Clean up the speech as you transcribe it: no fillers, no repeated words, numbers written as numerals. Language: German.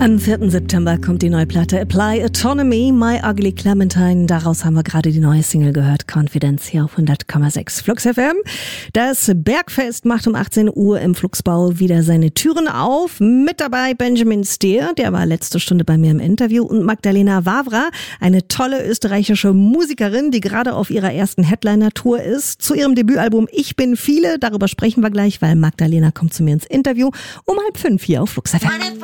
Am 4. September kommt die neue Platte Apply Autonomy, My Ugly Clementine. Daraus haben wir gerade die neue Single gehört, Confidence, hier auf 100,6 Flux FM. Das Bergfest macht um 18 Uhr im Fluxbau wieder seine Türen auf. Mit dabei Benjamin Steer, der war letzte Stunde bei mir im Interview, und Magdalena Wawra, eine tolle österreichische Musikerin, die gerade auf ihrer ersten Headliner-Tour ist. Zu ihrem Debütalbum Ich bin viele, darüber sprechen wir gleich, weil Magdalena kommt zu mir ins Interview um 4:30 hier auf Flux FM.